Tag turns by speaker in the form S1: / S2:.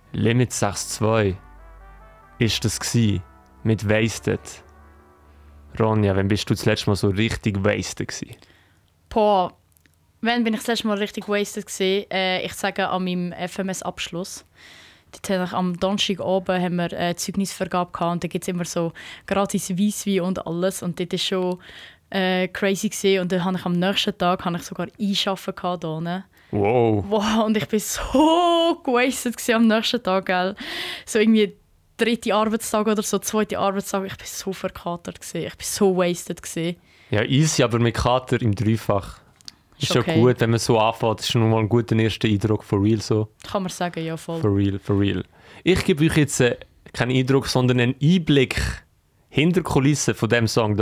S1: Limit 6-2 ist das gsi mit Wasted. Ronja, wann bist du das letzte Mal so richtig wasted gsi?
S2: Boah, wann bin ich das letzte Mal richtig wasted gewesen? Ich sage an meinem FMS-Abschluss. Dort haben wir am Donnerstag oben haben wir Zeugnisvergabe gehabt und da gibt es immer so gratis Weisswein und alles und das war schon crazy gewesen. Und dann habe ich am nächsten Tag sogar Einschaffen gehabt hier. Wow, und ich war so gewastet gewesen am nächsten Tag, gell. So irgendwie 3. Arbeitstag oder so, 2. Arbeitstag, ich war so verkatert gewesen. Ich war so wasted gewesen.
S1: Ja, easy, aber mit Kater im Dreifach. Ist schon
S2: okay.
S1: gut, wenn man so anfängt. Das ist schon mal ein guter erster Eindruck, for real so.
S2: Kann man sagen, ja voll.
S1: For real. Ich gebe euch jetzt keinen Eindruck, sondern einen Einblick hinter die Kulissen von diesem Song.